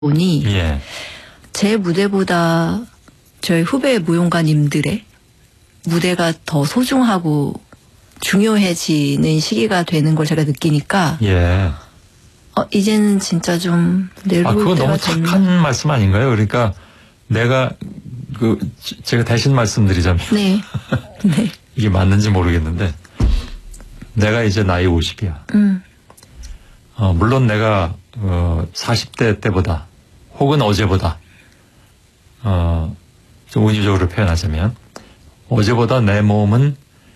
보니 예. 제 무대보다 저희 후배 무용가님들의 무대가 더 소중하고 중요해지는 시기가 되는 걸 제가 느끼니까 예. 이제는 진짜 좀 내려올 그거 때가 너무 됐나? 착한 말씀 아닌가요? 그러니까 내가 제가 대신 말씀드리자면 네. 네. 이게 맞는지 모르겠는데 내가 이제 나이 50이야. 물론 내가 40대 때보다 혹은 어제보다 좀 은유적으로 표현하자면 어제보다 내 몸은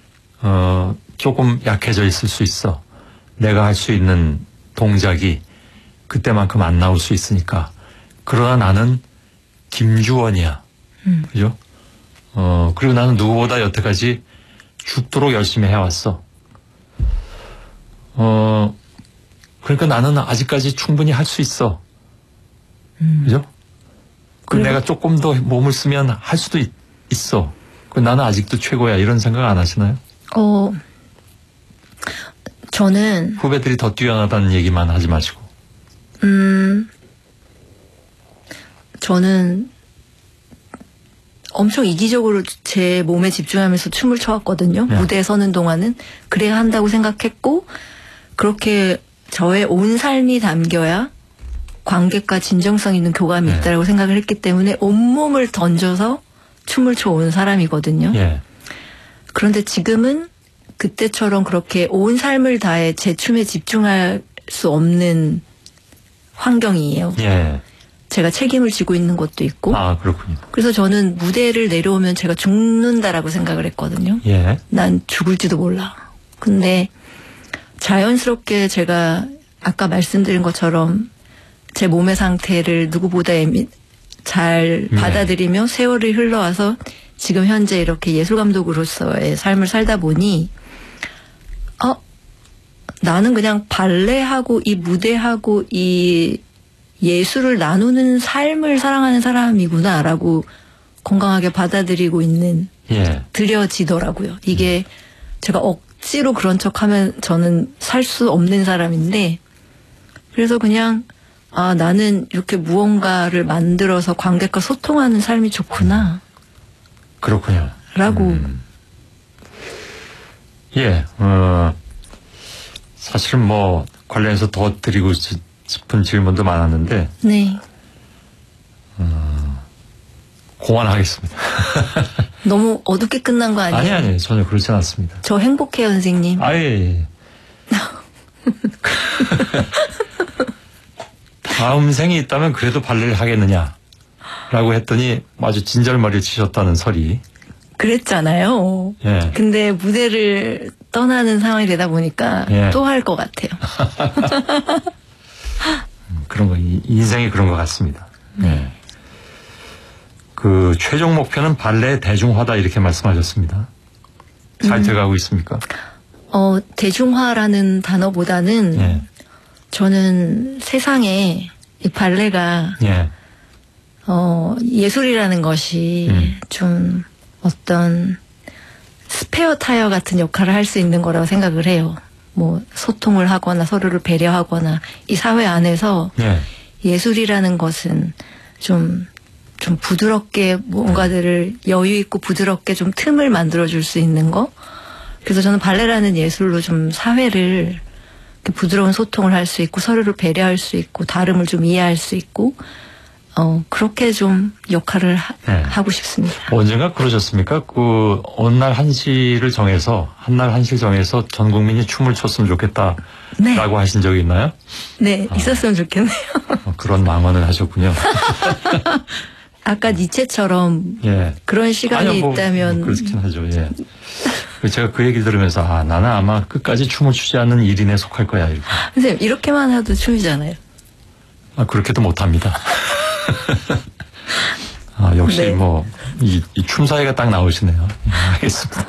조금 약해져 있을 수 있어. 내가 할 수 있는 동작이 그때만큼 안 나올 수 있으니까. 그러나 나는 김주원이야. 그죠? 그리고 나는 누구보다 여태까지 죽도록 열심히 해왔어. 그러니까 나는 아직까지 충분히 할 수 있어. 그죠? 내가 조금 더 몸을 쓰면 할 수도 있어. 나는 아직도 최고야. 이런 생각 안 하시나요? 저는 후배들이 더 뛰어나다는 얘기만 하지 마시고. 저는 엄청 이기적으로 제 몸에 집중하면서 춤을 춰왔거든요. 네. 무대에 서는 동안은 그래야 한다고 생각했고 그렇게 저의 온 삶이 담겨야 관객과 진정성 있는 교감이 네. 있다고 생각을 했기 때문에 온몸을 던져서 춤을 춰온 사람이거든요. 예. 그런데 지금은 그때처럼 그렇게 온 삶을 다해 제 춤에 집중할 수 없는 환경이에요. 예. 제가 책임을 지고 있는 것도 있고. 아, 그렇군요. 그래서 저는 무대를 내려오면 제가 죽는다라고 생각을 했거든요. 예. 난 죽을지도 몰라. 근데 자연스럽게 제가 아까 말씀드린 것처럼 제 몸의 상태를 누구보다 잘 받아들이며 세월이 흘러와서 지금 현재 이렇게 예술감독으로서의 삶을 살다 보니 나는 그냥 발레하고 이 무대하고 이 예술을 나누는 삶을 사랑하는 사람이구나라고 건강하게 받아들이고 있는 예. 들여지더라고요. 이게 제가 억지로 그런 척하면 저는 살 수 없는 사람인데 그래서 그냥 나는 이렇게 무언가를 만들어서 관객과 소통하는 삶이 좋구나. 그렇군요. 라고. 예. 사실은 뭐 관련해서 더 드리고 싶은 질문도 많았는데 네. 고만하겠습니다. 너무 어둡게 끝난 거 아니에요? 아니 전혀 그렇지 않습니다. 저 행복해요, 선생님. 예. 다음 생이 있다면 그래도 발레를 하겠느냐라고 했더니 아주 진절머리를 치셨다는 설이. 그랬잖아요. 예. 근데 무대를 떠나는 상황이 되다 보니까 예. 또 할 것 같아요. 그런 거, 인생이 그런 것 같습니다. 네. 그 최종 목표는 발레 대중화다 이렇게 말씀하셨습니다. 잘 돼가고 있습니까? 대중화라는 단어보다는 예. 저는 세상에 이 발레가 예. 예술이라는 것이 좀 어떤 스페어 타이어 같은 역할을 할 수 있는 거라고 생각을 해요. 뭐 소통을 하거나 서로를 배려하거나 이 사회 안에서 예. 예술이라는 것은 좀 부드럽게 뭔가들을 여유 있고 부드럽게 좀 틈을 만들어줄 수 있는 거. 그래서 저는 발레라는 예술로 좀 사회를 부드러운 소통을 할 수 있고 서로를 배려할 수 있고 다름을 좀 이해할 수 있고 그렇게 좀 역할을 하고 싶습니다. 언젠가 그러셨습니까? 어느 날 한시를 정해서 한날 한시를 정해서 전 국민이 춤을 췄으면 좋겠다라고 네. 하신 적이 있나요? 네, 있었으면 좋겠네요. 그런 망언을 하셨군요. 아까 니체처럼 예. 그런 시간이 아니요, 있다면 그렇긴 하죠. 예. 제가 그 얘기를 들으면서 나는 아마 끝까지 춤을 추지 않는 1인에 속할 거야. 이렇게. 선생님 이렇게만 해도 춤이잖아요. 그렇게도 못합니다. 역시 네. 뭐 이 춤사위가 딱 나오시네요. 알겠습니다.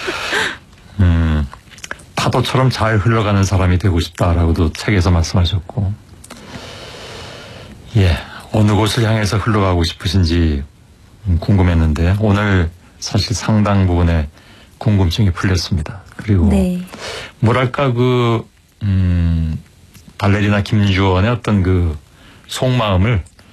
파도처럼 잘 흘러가는 사람이 되고 싶다라고도 책에서 말씀하셨고, 예, 어느 곳을 향해서 흘러가고 싶으신지 궁금했는데 오늘 사실 상당 부분의 궁금증이 풀렸습니다. 그리고 네. 뭐랄까 발레리나 김주원의 어떤 그 속마음을